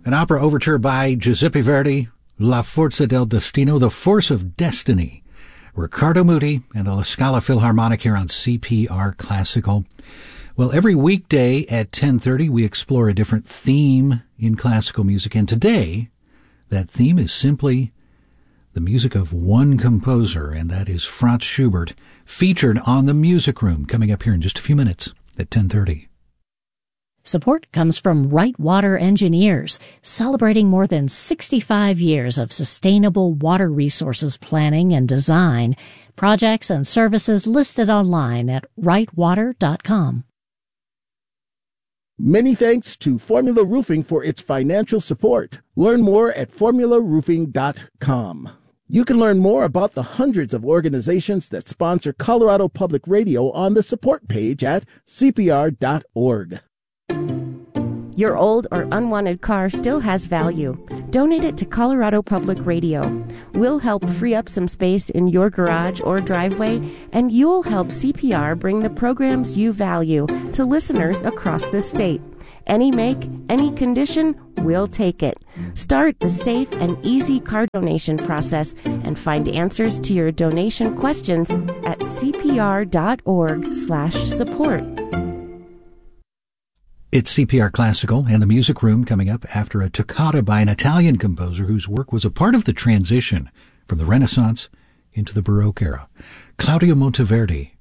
An opera overture by Giuseppe Verdi, La Forza del Destino, The Force of Destiny. Riccardo Muti and the La Scala Philharmonic here on CPR Classical. Well, every weekday at 10:30 we explore a different theme in classical music, and today that theme is simply the music of one composer, and that is Franz Schubert, featured on The Music Room, coming up here in just a few minutes at 10:30. Support comes from Right Water Engineers, celebrating more than 65 years of sustainable water resources planning and design. Projects and services listed online at rightwater.com. Many thanks to Formula Roofing for its financial support. Learn more at formularoofing.com. You can learn more about the hundreds of organizations that sponsor Colorado Public Radio on the support page at cpr.org. Your old or unwanted car still has value. Donate it to Colorado Public Radio. We'll help free up some space in your garage or driveway, and you'll help CPR bring the programs you value to listeners across the state. Any make, any condition, we'll take it. Start the safe and easy car donation process and find answers to your donation questions at cpr.org/support. It's CPR Classical and The Music Room, coming up after a toccata by an Italian composer whose work was a part of the transition from the Renaissance into the Baroque era. Claudio Monteverdi